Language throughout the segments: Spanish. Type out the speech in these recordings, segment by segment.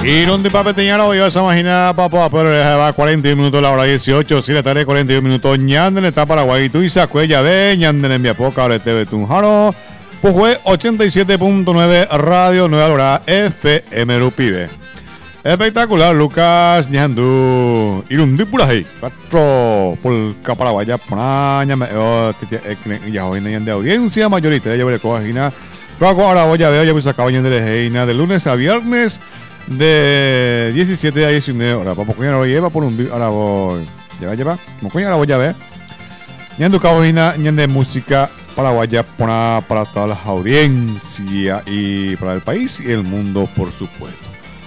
Y donde papeteñara hoy esa máquina papá, pero va 41 minutos la hora 18, si la tarde 41 minutos, ñanden está Paraguay, tú y Sacuella ve, ñanden en Viapoca, ahora TV Tunjaro, pues fue 87.9 Radio Nueva Hora FM Rupibe. Espectacular, Lucas ñandu, irundi purahi, 4 por Paraguaya, ponaña, ya hoy de audiencia mayoritaria, ya veré cojina, pero ahora voy a ver, ya pues acabo de lunes a viernes, de 17 a 19 horas. Para coño ahora lleva por un ahora voy. Lleva. Como coño ahora voy a ver. Ñando cabina, ñande música paraguaya para todas las audiencias y para el país y el mundo, por supuesto.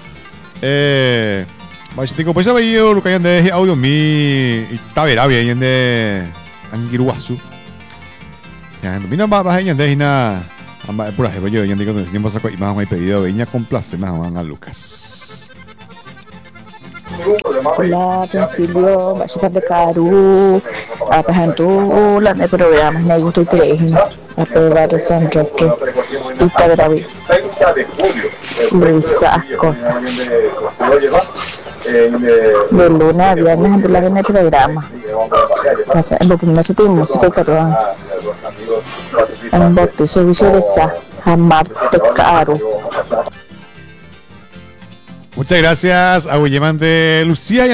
Bachitico, pues había yo lo que de audio mi y tavera bien de Angiruazu. Ya, mira va ñande hina. Amba pura jeva yo yang digo tiempo saco y más hay pedido veña complace más van a Lucas. Hola, Tencilio, Bachipar de Caru, Apajantu, la de programas, me gusta y te a probar de San Roque, y Tagravi, Luisa Acosta. De lunes a viernes entre la venda de programa. Porque no se tiene música y caro. En bote, servicio de esa, Amarte Caro. Muchas gracias a Willemante Lucía,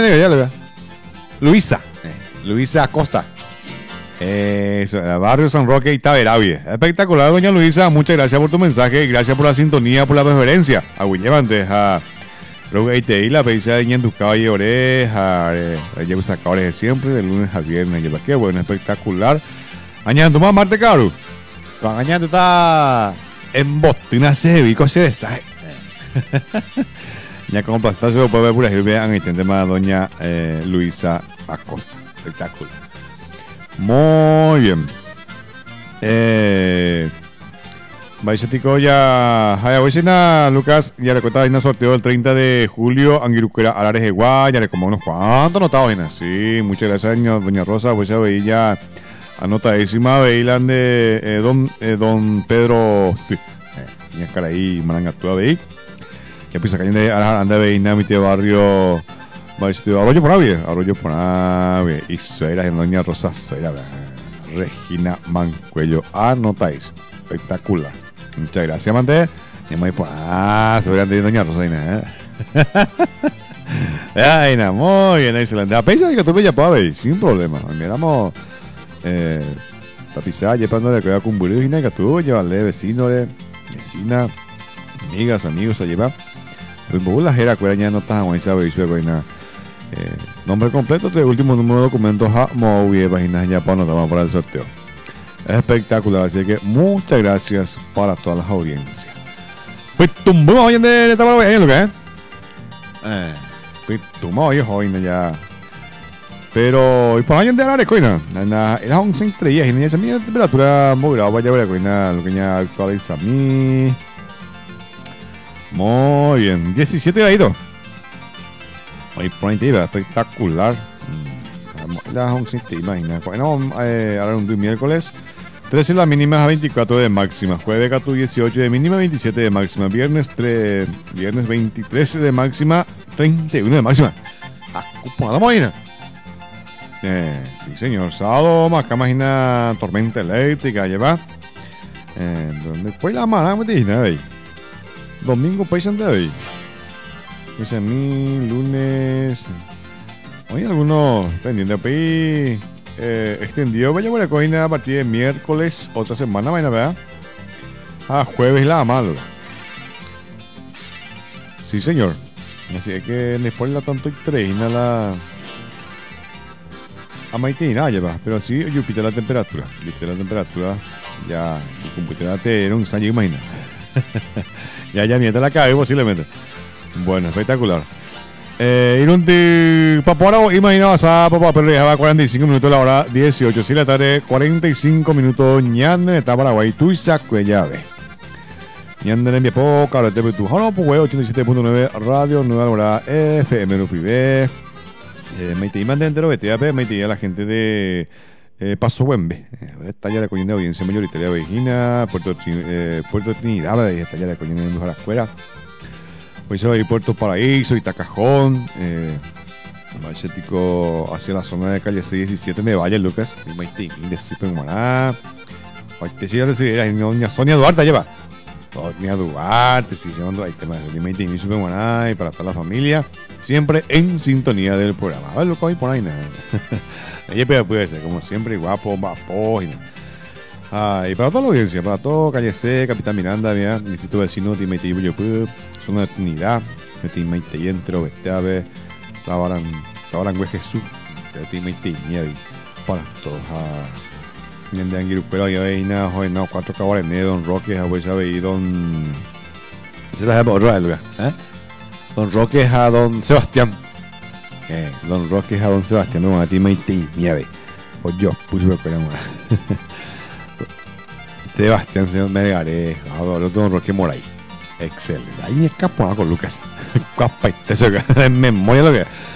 Luisa Acosta. Barrio San Roque y Taveravie. Espectacular, doña Luisa, muchas gracias por tu mensaje y gracias por la sintonía, por la preferencia. A Willemante, creo que ahí te di la pizza de en tu caballo oreja, llevo sacadores de siempre, de lunes a viernes. Lleva qué bueno, espectacular. Añando más Marte Caro. Añando está en botina se vi cosas de esa. Ya como pastor se lo puede ver por ahí, vean el tema de doña Luisa Acosta. Espectacular. Muy bien. Baisetico ya vecina Lucas ya le cuenta una sorteo el 30 de julio Angiruquera Alares de Guay, ya le como unos cuantos anotados en así. Muchas gracias doña Rosa, pues ya veía anotadísima Beilan de don Pedro, sí. Ya cara ahí Marangatúa veí. Ya pues acá anda veina mi barrio Arroyo por Ave y suegra en doña Rosa, suegra Regina Mancuello, anotáis. Espectacular. Muchas gracias, Mante. Y muy por suegra de doña Rosa, ay, muy bien, excelente. A pesar de que tú me ya ver, sin problema. Miramos tapizada, llevándole que va con burro y que tú llevarle vecino, vecina, amigas, amigos a llevar. Pues la jera cuera ya no está en esa vez nombre completo, tres últimos números de documentos muy páginas ya para anotar para el sorteo. Espectacular, así que muchas gracias para todas las audiencias. Pues tumbamos hoy en de esta barba, lo que pues tumbamos hoy joven ya. Pero y por año de la coina, era 11 entre ellas y esa mi temperatura muy grave, vaya a ver coina, lo que ya actualiza mí. Muy bien, 17 graditos. Hoy por ahí espectacular. Las 11 te imaginas. Bueno, ahora un miércoles 13 la mínima, 24 de máxima. Jueves 18 de mínima, 27 de máxima. Viernes 23 de máxima, 31 de máxima. ¿Cómo máquina? Sí, señor. Sábado, más que imagina tormenta eléctrica, lleva. Después la mala, me dije, ¿no? Domingo, paisan de hoy. Ese a mí, lunes. Hoy algunos pendientes de extendido. Vaya por la cojina a partir de miércoles, otra semana, ¿verdad? Jueves la malo. Sí, señor. Así es que después la tanto y treina la. A Maitina lleva, pero sí, yo pité la temperatura. Ya, mi computadora te era un ensayo, imagina. ya mientras la cabe posiblemente. Bueno, espectacular. Irundi Papora, imaginaba a papá, pero ya va 45 minutos la hora 18. Si la tarde, 45 minutos. Ñanden está Paraguay, tú y Sacuellave. Ñanden en Viapoca, ahora te tu Jano, pues 87.9 Radio Nueva Hora FM Rupibe. Me manden entero, vete a ver, me a la gente de Paso Huembe. Está ya la coñina de audiencia mayoritaria de Vejina, Puerto Trinidad, está ya la coñina de la escuela. Hoy se va a ir Puerto Paraíso, Itacajón, Machético hacia la zona de calle C17 de Valle, Lucas, y Maitín, de Sipenguaná. Hoy te sigue a decir, doña Sonia Duarte lleva. Doña Duarte, sí, se llama ahí temas de Maitín y Sipenguaná, y para toda la familia, siempre en sintonía del programa. A ver, loco, ahí por ahí nada. Ella puede ser, como siempre, guapo, vapo, y nada. Y para toda la audiencia, para todo Calle C, Capitán Miranda, mira, Instituto Vecino, Timaite y Buyopup, Zona de Trinidad, Timaite y Entro, Besteave, Tabaran Jesús, Timaite y Nieve, para todos. Niende Anguirupero, y Aveina, Joena, 4 Cabarené, Don Roque, Abuelo Sabe y Don. ¿Se la llama otro lugar? Don Roque a Don Sebastián. Don Roque a Don Sebastián, me van a Timaite y Nieve. O yo, puse por esperar. Sebastián Señor Melgarejo, ahora Don Roque Moray. Excelente. Ahí me escapo con Lucas. Capa y te soy en memoria lo que